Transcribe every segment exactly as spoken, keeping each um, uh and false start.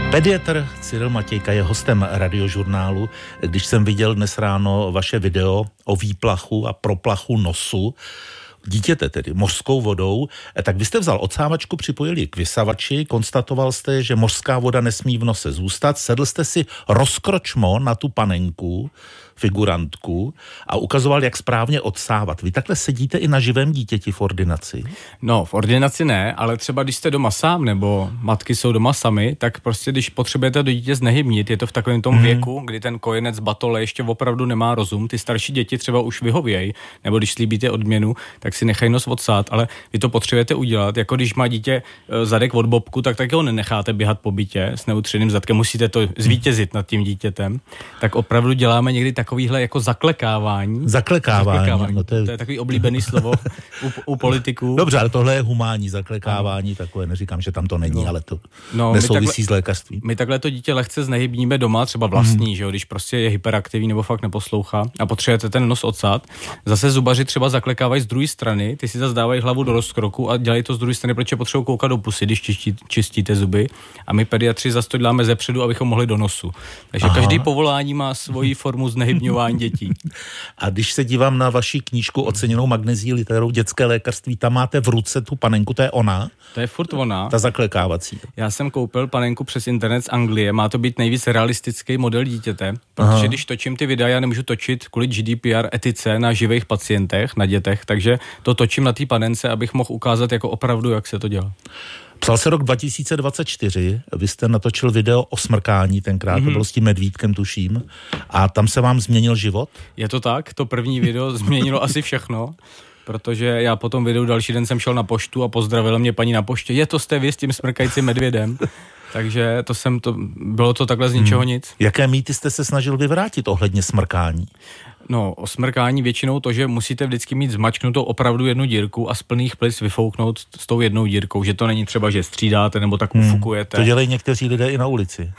Pediatr Cyril Matějka je hostem Radiožurnálu. Když jsem viděl dnes ráno vaše video o výplachu a proplachu nosu dítěte, tedy mořskou vodou, tak vy jste vzal odsávačku, připojili k vysavači, konstatoval jste, že mořská voda nesmí v nose zůstat, sedl jste si rozkročmo na tu panenku, figurantku a ukazoval, jak správně odsávat. Vy takhle sedíte i na živém dítěti v ordinaci? No, v ordinaci ne, ale třeba když jste doma sám, nebo matky jsou doma sami, tak prostě když potřebujete do dítě znehybnit, je to v takovém tom hmm. věku, kdy ten kojenec batole ještě opravdu nemá rozum, ty starší děti třeba už vyhovějí, nebo když slíbíte odměnu, tak si nechají nos odsát, ale vy to potřebujete udělat. Jako když má dítě zadek od bobku, tak taky ho nenecháte běhat po bytě s neutřeným zadkem, musíte to zvítězit nad tím dítětem. Tak opravdu děláme někdy takovýhle jako zaklekávání. Zaklekávání. zaklekávání. No to, je... to je takový oblíbený slovo u, u politiků. Dobře, ale tohle je humánní zaklekávání, takové, neříkám, že tam to není, no. ale to no, nesouvisí takhle, s lékařstvím. My takhle to dítě lehce znehybníme doma, třeba vlastní, hmm. že jo, když prostě je hyperaktivní nebo fakt neposlouchá a potřebujete ten nos odsát. Zase zubaři třeba zaklekávají z druhé strany, ty si zase dávají hlavu do rozkroku a dělají to z druhé strany, protože potřebují koukat do pusy, když čistí, čistíte zuby. A my pediatři zase to děláme zepředu, abychom mohli do nosu. Takže Aha. každý povolání má svoji formu znehybňování dětí. A když se dívám na vaši knížku oceněnou Magnezií literou Dětské lékařství, tam máte v ruce tu panenku, to je ona? To je furt ona. Ta zaklekávací. Já jsem koupil panenku přes internet z Anglie, má to být nejvíc realistický model dítěte, protože Aha. když točím ty videa, já nemůžu točit kvůli G D P R etice na živých pacientech, na dětech, takže to točím na té panence, abych mohl ukázat jako opravdu, jak se to dělá. Psal se rok dva tisíce dvacet čtyři, vy jste natočil video o smrkání tenkrát, mm-hmm. to bylo s tím medvídkem, tuším, a tam se vám změnil život? Je to tak, to první video změnilo asi všechno, protože já po tom videu další den jsem šel na poštu a pozdravila mě paní na poště, je to jste vy s tím smrkajícím medvědem. Takže to jsem to, bylo to takhle z ničeho hmm. nic. Jaké mýty jste se snažil vyvrátit ohledně smrkání? No, o smrkání většinou to, že musíte vždycky mít zmačknutou opravdu jednu dírku a z plných plic vyfouknout s tou jednou dírkou, že to není třeba, že střídáte nebo tak ufukujete. Hmm. To dělají někteří lidé i na ulici.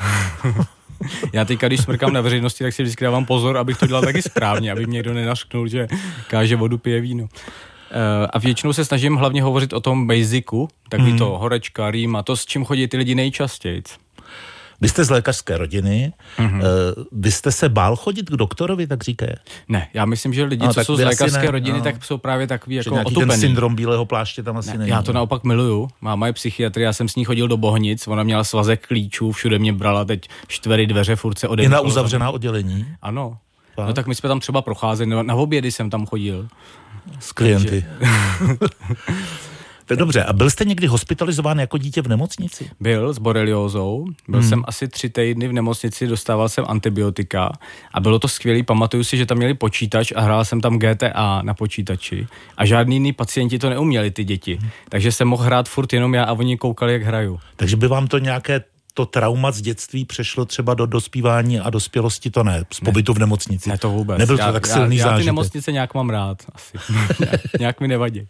Já teďka, když smrkám na veřejnosti, tak si vždycky dávám pozor, abych to dělal taky správně, aby mě někdo nenařknul, že káže vodu, pije víno. A většinou se snažím hlavně hovořit o tom basicu, takový hmm. to horečka, rýma, to, s čím chodí ty lidi nejčastěji. Vy jste z lékařské rodiny, mm-hmm. vy jste se bál chodit k doktorovi, tak říkají? Ne, já myslím, že lidi, no, co jsou z lékařské ne, rodiny, no. tak jsou právě takový jako otupený. Ten syndrom bílého pláště tam asi ne, není. Já to naopak miluju, máma je psychiatr, já jsem s ní chodil do Bohnic, ona měla svazek klíčů, všude mě brala, teď čtvery dveře, furt se odemkla. Je na uzavřená oddělení? Ano, Fakt? No tak my jsme tam třeba procházeli, na obědy jsem tam chodil. S klienty. Tak dobře, a byl jste někdy hospitalizován jako dítě v nemocnici? Byl s boreliózou, byl hmm. jsem asi tři týdny v nemocnici, dostával jsem antibiotika a bylo to skvělý, pamatuju si, že tam měli počítač a hrál jsem tam G T A na počítači a žádný jiný pacienti to neuměli, ty děti, hmm. takže jsem mohl hrát furt jenom já a oni koukali, jak hraju. Takže by vám to nějaké to trauma z dětství přešlo třeba do dospívání a dospělosti, to ne, z pobytu ne. v nemocnici. Ne, to vůbec. Nebyl to já, tak silný já, já zážitek. ty nemocnice nějak mám rád, asi. nějak, nějak mi nevadí.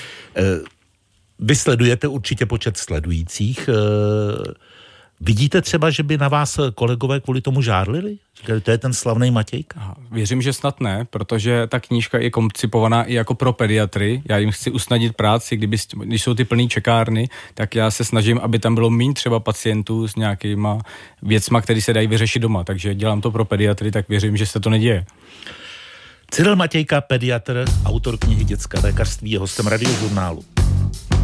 Vy sledujete určitě počet sledujících. Vidíte třeba, že by na vás kolegové kvůli tomu žárlili? Říkali, to je ten slavný Matějka? Věřím, že snad ne, protože ta knížka je koncipovaná i jako pro pediatry. Já jim chci usnadnit práci, kdyby, když jsou ty plný čekárny, tak já se snažím, aby tam bylo méně třeba pacientů s nějakýma věcma, které se dají vyřešit doma. Takže dělám to pro pediatry, tak věřím, že se to neděje. Cyril Matějka, pediatr, autor knihy Dětské lékařství, je hostem Radiožurnálu.